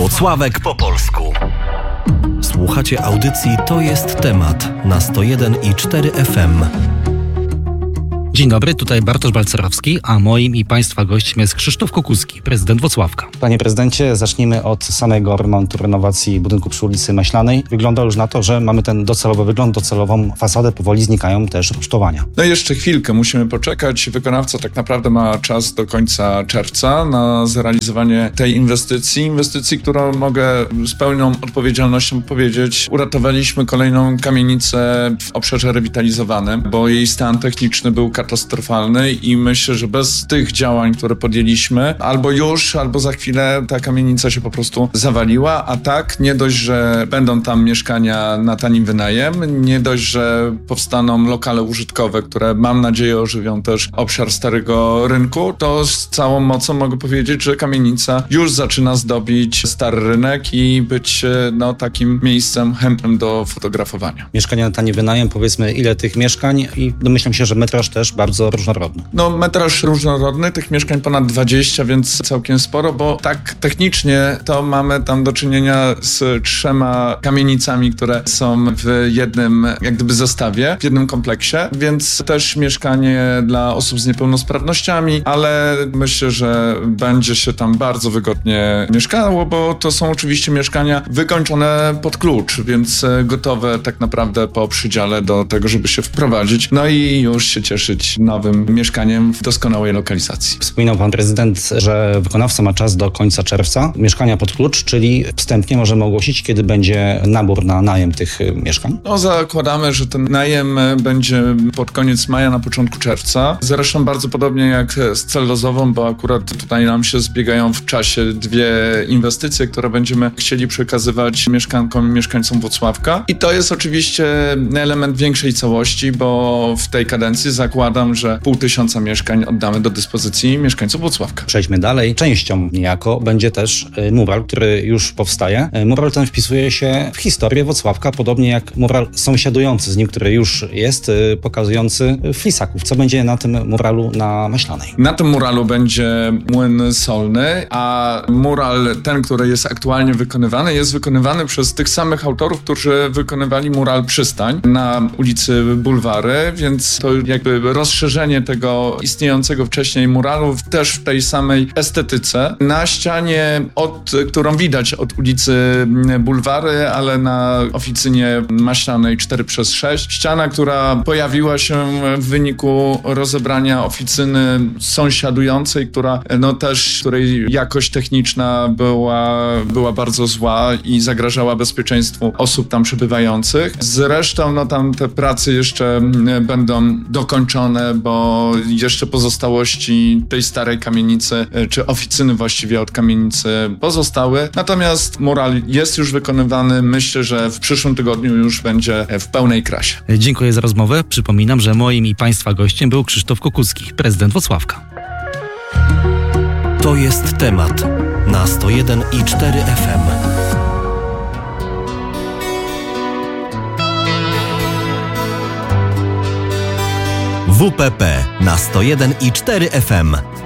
Włocławek po polsku. Słuchacie audycji To jest temat na 101,4 FM. Dzień dobry, tutaj Bartosz Balcerowski, a moim i Państwa gościem jest Krzysztof Kukuski, prezydent Włocławka. Panie prezydencie, zacznijmy od samego remontu, renowacji budynku przy ulicy Maślanej. Wygląda już na to, że mamy ten docelowy wygląd, docelową fasadę, powoli znikają też rusztowania. No jeszcze chwilkę musimy poczekać. Wykonawca tak naprawdę ma czas do końca czerwca na zrealizowanie tej inwestycji, którą mogę z pełną odpowiedzialnością powiedzieć. Uratowaliśmy kolejną kamienicę w obszarze rewitalizowanym, bo jej stan techniczny był katastrofalny i myślę, że bez tych działań, które podjęliśmy, albo za chwilę ta kamienica się po prostu zawaliła, a tak nie dość, że będą tam mieszkania na tani wynajem, nie dość, że powstaną lokale użytkowe, które mam nadzieję ożywią też obszar Starego Rynku, to z całą mocą mogę powiedzieć, że kamienica już zaczyna zdobić Stary Rynek i być takim miejscem chętnym do fotografowania. Mieszkania na tani wynajem, powiedzmy ile tych mieszkań i domyślam się, że metraż też bardzo różnorodny. Metraż różnorodny, tych mieszkań ponad 20, więc całkiem sporo, bo tak technicznie to mamy tam do czynienia z 3 kamienicami, które są w jednym jak gdyby zestawie, w jednym kompleksie, więc też mieszkanie dla osób z niepełnosprawnościami, ale myślę, że będzie się tam bardzo wygodnie mieszkało, bo to są oczywiście mieszkania wykończone pod klucz, więc gotowe tak naprawdę po przydziale do tego, żeby się wprowadzić, i już się cieszyć nowym mieszkaniem w doskonałej lokalizacji. Wspominał pan prezydent, że wykonawca ma czas do końca czerwca. Mieszkania pod klucz, czyli wstępnie możemy ogłosić, kiedy będzie nabór na najem tych mieszkań? Zakładamy, że ten najem będzie pod koniec maja, na początku czerwca. Zresztą bardzo podobnie jak z cellulozową, bo akurat tutaj nam się zbiegają w czasie 2 inwestycje, które będziemy chcieli przekazywać mieszkankom i mieszkańcom Włocławka. I to jest oczywiście element większej całości, bo w tej kadencji zakładam, że 500 mieszkań oddamy do dyspozycji mieszkańców Włocławka. Przejdźmy dalej. Częścią niejako będzie też mural, który już powstaje. Mural ten wpisuje się w historię Włocławka, podobnie jak mural sąsiadujący z nim, który już jest, pokazujący Flisaków. Co będzie na tym muralu na Maślanej? Na tym muralu będzie młyn solny, a mural ten, który jest aktualnie wykonywany, jest wykonywany przez tych samych autorów, którzy wykonywali mural Przystań na ulicy Bulwary, więc to jakby rozszerzenie tego istniejącego wcześniej muralu też w tej samej estetyce. Na ścianie, którą widać od ulicy Bulwary, ale na oficynie Maślanej 4/6. Ściana, która pojawiła się w wyniku rozebrania oficyny sąsiadującej, której jakość techniczna była bardzo zła i zagrażała bezpieczeństwu osób tam przebywających. Zresztą tam te prace jeszcze będą dokończone, bo jeszcze pozostałości tej starej kamienicy, czy oficyny właściwie od kamienicy pozostały. Natomiast mural jest już wykonywany. Myślę, że w przyszłym tygodniu już będzie w pełnej krasie. Dziękuję za rozmowę. Przypominam, że moim i Państwa gościem był Krzysztof Kukuski, prezydent Włocławka. To jest temat na 101,4 FM. WPP na 101,4 FM.